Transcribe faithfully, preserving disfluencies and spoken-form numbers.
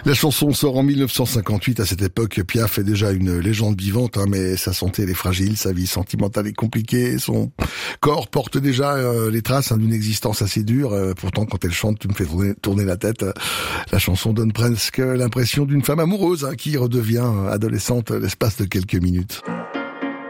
La chanson sort en mille neuf cent cinquante-huit. À cette époque, Piaf est déjà une légende vivante, hein, mais sa santé elle est fragile, sa vie sentimentale est compliquée, son corps porte déjà euh, les traces hein, d'une existence assez dure. Euh, pourtant, quand elle chante, tu me fais tourner, tourner la tête. Euh, la chanson donne presque l'impression d'une femme amoureuse hein, qui redevient adolescente l'espace de quelques minutes.